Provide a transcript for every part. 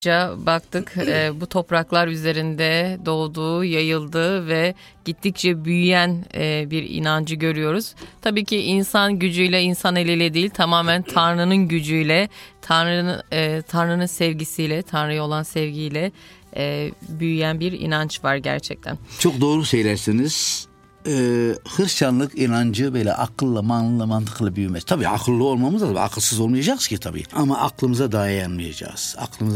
baktık bu topraklar üzerinde doğduğu, yayıldığı ve gittikçe büyüyen bir inancı görüyoruz. Tabii ki insan gücüyle, insan eliyle değil, tamamen Tanrı'nın gücüyle, Tanrı'nın sevgisiyle, Tanrı'ya olan sevgiyle büyüyen bir inanç var gerçekten. Çok doğru söylersiniz. Hristiyanlık inancı böyle akılla, mantıkla büyümez. Tabii akıllı olmamız lazım. Akılsız olmayacağız ki tabii. Ama aklımıza dayanmayacağız.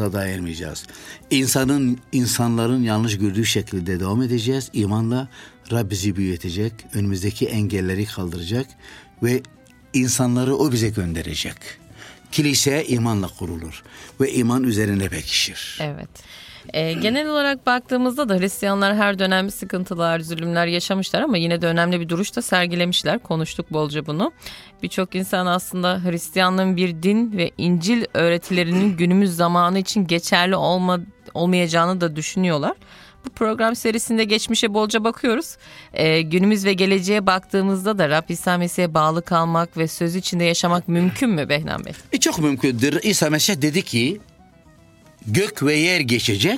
İnsanların yanlış gördüğü şekilde devam edeceğiz. İmanla Rab bizi büyütecek. Önümüzdeki engelleri kaldıracak. Ve insanları o bize gönderecek. Kilise imanla kurulur. Ve iman üzerine pekişir. Evet. Genel olarak baktığımızda da Hristiyanlar her dönem sıkıntılar, zulümler yaşamışlar ama yine de önemli bir duruş da sergilemişler. Konuştuk bolca bunu. Birçok insan aslında Hristiyanlığın bir din ve İncil öğretilerinin günümüz zamanı için geçerli olmayacağını da düşünüyorlar. Bu program serisinde geçmişe bolca bakıyoruz. Günümüz ve geleceğe baktığımızda da Rab İsa Mesih'e bağlı kalmak ve söz içinde yaşamak mümkün mü Behnan Bey? Çok mümkündür. İsa Mesih dedi ki gök ve yer geçecek.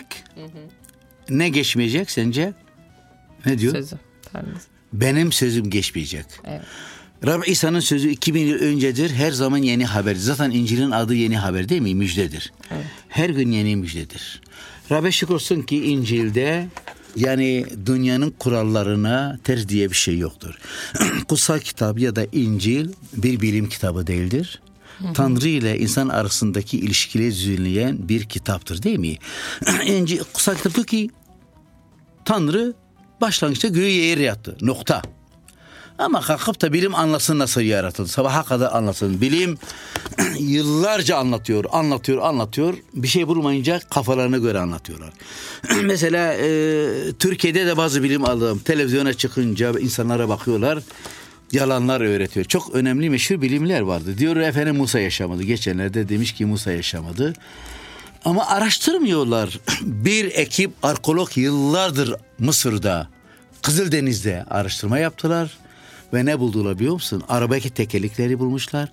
Ne geçmeyecek sence? Ne diyor? Sözü. Benim sözüm geçmeyecek. Evet. Rab İsa'nın sözü 2000 yıl öncedir. Her zaman yeni haber. Zaten İncil'in adı yeni haber değil mi? Müjdedir. Evet. Her gün yeni müjdedir. Rab'be şükür olsun ki İncil'de yani dünyanın kurallarına ters diye bir şey yoktur. Kutsal kitap ya da İncil bir bilim kitabı değildir. Tanrı ile insan arasındaki ilişkileri düzenleyen bir kitaptır değil mi? İncil kutsal kitap diyor ki Tanrı başlangıçta göğü yeri yarattı. Nokta. Ama kalkıp da bilim anlasın nasıl yaratıldı. Sabaha kadar anlasın. Bilim yıllarca anlatıyor. Bir şey bulmayınca kafalarına göre anlatıyorlar. Mesela Türkiye'de de bazı bilim adamı televizyona çıkınca insanlara bakıyorlar. Yalanlar öğretiyor. Çok önemli meşhur bilimler vardı. Diyor efendim Musa yaşamadı. Geçenlerde demiş ki Musa yaşamadı. Ama araştırmıyorlar. Bir ekip arkeolog yıllardır Mısır'da, Kızıldeniz'de araştırma yaptılar. Ve ne buldular biliyor musun? Arabadaki tekerlekleri bulmuşlar.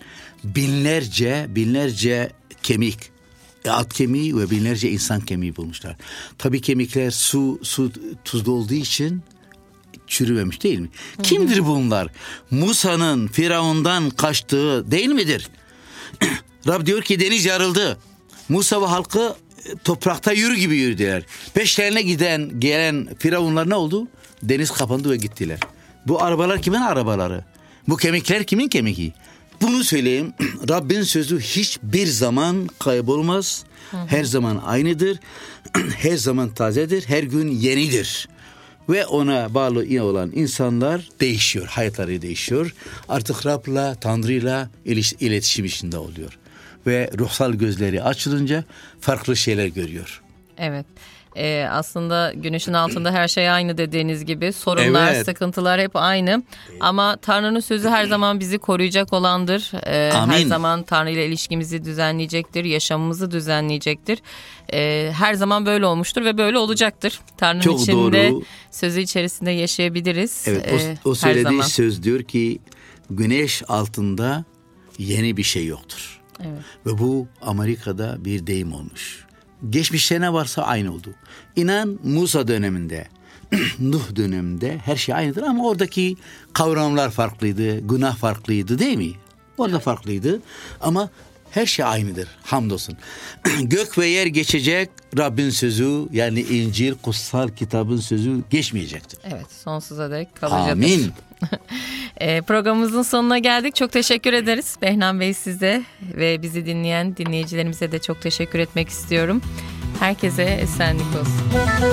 Binlerce kemik. At kemiği ve binlerce insan kemiği bulmuşlar. Tabii kemikler su tuzlu olduğu için çürümemiş değil mi? Kimdir bunlar? Musa'nın Firavun'dan kaçtığı değil midir? Rab diyor ki deniz yarıldı. Musa ve halkı toprakta yürü gibi yürüdüler. Peşlerine gelen Firavunlar ne oldu? Deniz kapandı ve gittiler. Bu arabalar kimin arabaları? Bu kemikler kimin kemiği? Bunu söyleyeyim. Rabbin sözü hiçbir zaman kaybolmaz. Her zaman aynıdır. Her zaman tazedir. Her gün yenidir. Ve ona bağlı olan insanlar değişiyor. Hayatları değişiyor. Artık Rab'la, Tanrı'yla iletişim içinde oluyor. Ve ruhsal gözleri açılınca farklı şeyler görüyor. Evet. Aslında güneşin altında her şey aynı dediğiniz gibi. Sorunlar, evet, sıkıntılar hep aynı. Ama Tanrı'nın sözü her zaman bizi koruyacak olandır. Her zaman Tanrı ile ilişkimizi düzenleyecektir. Yaşamımızı düzenleyecektir. Her zaman böyle olmuştur ve böyle olacaktır. Tanrı'nın çok içinde, doğru, sözü içerisinde yaşayabiliriz. Evet, o söylediği söz diyor ki güneş altında yeni bir şey yoktur. Evet. Ve bu Amerika'da bir deyim olmuş. Geçmişte ne varsa aynı oldu. İnan Musa döneminde, Nuh döneminde her şey aynıdır ama oradaki kavramlar farklıydı, günah farklıydı değil mi? Orada farklıydı ama her şey aynıdır. Hamdolsun. Gök ve yer geçecek, Rabbin sözü yani İncil, kutsal kitabın sözü geçmeyecektir. Evet, sonsuza dek kalacaktır. Amin. Programımızın sonuna geldik. Çok teşekkür ederiz Behnan Bey size ve bizi dinleyen dinleyicilerimize de çok teşekkür etmek istiyorum. Herkese esenlik olsun.